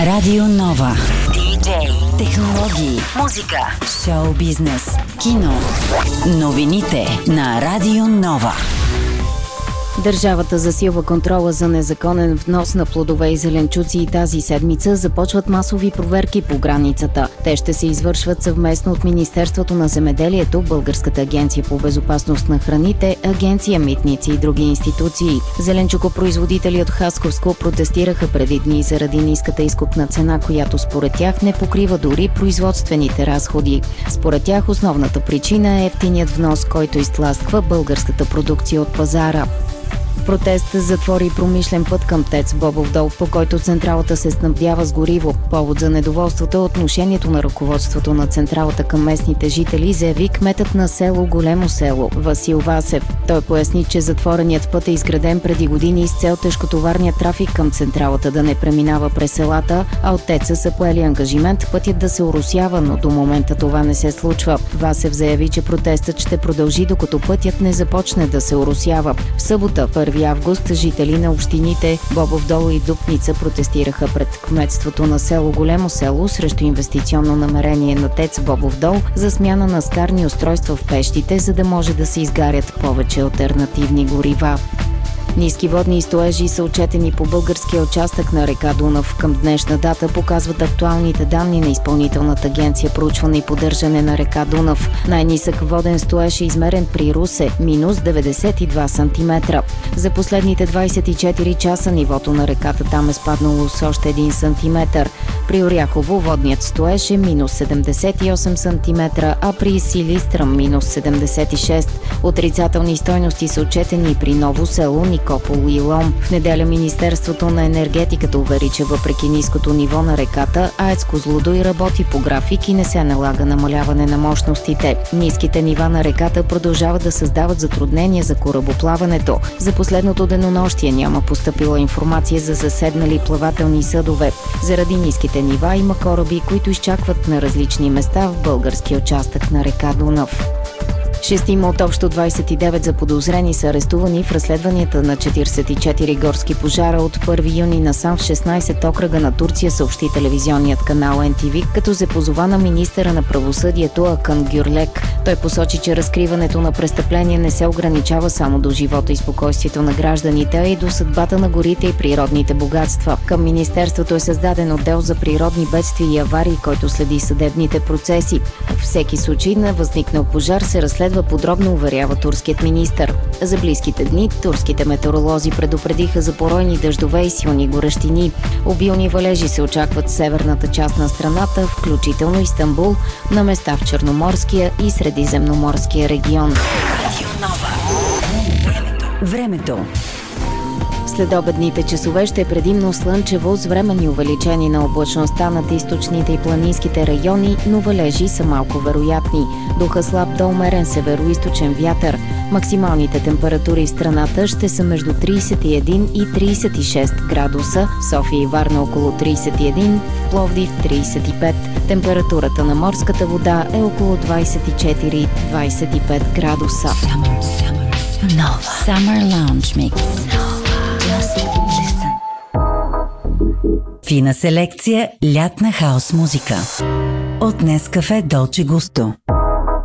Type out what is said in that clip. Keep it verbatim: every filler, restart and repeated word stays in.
Радио Нова. Диджей, технологии, музика, шоу бизнес, кино. Новините на Радио Нова. Държавата засилва контрола за незаконен внос на плодове и зеленчуци и тази седмица започват масови проверки по границата. Те ще се извършват съвместно от Министерството на земеделието, Българската агенция по безопасност на храните, Агенция Митници и други институции. Зеленчукопроизводители от Хасковско протестираха преди дни заради ниската изкупна цена, която според тях не покрива дори производствените разходи. Според тях основната причина е евтиният внос, който изтласква българската продукция от пазара. Протест затвори промишлен път към ТЕЦ Бобов дол, по който централата се снабдява с гориво. Повод за недоволството е отношението на ръководството на централата към местните жители, заяви кметът на село Големо село Васил Васев. Той поясни, че затвореният път е изграден преди години с цел тежкотоварният трафик към централата да не преминава през селата, а от ТЕЦ са поели ангажимент пътят да се оросява, но до момента това не се случва. Васев заяви, че протестът ще продължи докато пътят не започне да се оросява. В събота, първи август, жители на общините Бобов дол и Дупница протестираха пред кметството на село Големо село срещу инвестиционно намерение на ТЕЦ Бобов дол за смяна на скарни устройства в пещите, за да може да се изгарят повече алтернативни горива. Ниски водни строежи са отчетени по българския участък на река Дунав. Към днешна дата показват актуалните данни на Изпълнителната агенция проучване и поддържане на река Дунав. Най-нисък воден строеж е измерен при Русе – минус деветдесет и два сантиметра. За последните двадесет и четири часа нивото на реката там е спаднало с още един сантиметър. При Оряхово водният строеж е минус седемдесет и осем сантиметра, а при Силистра – минус седемдесет и шест. Отрицателни стойности са отчетени и при Ново село, Никопол и Лом. В неделя Министерството на енергетиката увери, че въпреки ниското ниво на реката, АЕЦ Козлодуй работи по график и не се налага намаляване на мощностите. Ниските нива на реката продължават да създават затруднения за корабоплаването. За последното денонощие няма постъпила информация за заседнали плавателни съдове. Заради ниските нива има кораби, които изчакват на различни места в българския участък на река Дунав. Шестима от общо двадесет и девет заподозрени са арестувани в разследванията на четиридесет и четири горски пожара от първи юни насам в шестнадесет окръга на Турция, съобщи телевизионният канал Ен Ти Ви, като се позова на министъра на правосъдието Акън Гюрлек. Той посочи, че разкриването на престъпление не се ограничава само до живота и спокойствието на гражданите, а и до съдбата на горите и природните богатства. Към министерството е създаден отдел за природни бедствия и аварии, който следи съдебните процеси. В всеки случай на възникнал пожар се разследва подробно, уверява турският министър. За близките дни турските метеоролози предупредиха за поройни дъждове и силни горещини. Обилни валежи се очакват в северната част на страната, включително Истанбул, на места в Черноморския и Средиземноморския регион. Времето. Следобедните часове ще е предимно слънчево с временни увеличени на облачността над източните и планинските райони, но валежи са малко вероятни. Духа слаб до умерен североизточен вятър. Максималните температури в страната ще са между тридесет и един и тридесет и шест градуса, в София и Варна около тридесет и един, в Пловдив тридесет и пет. Температурата на морската вода е около двадесет и четири до двадесет и пет градуса. Summer Lounge Mix. Фина селекция лятна хаос музика. От Нескафе Долче Густо.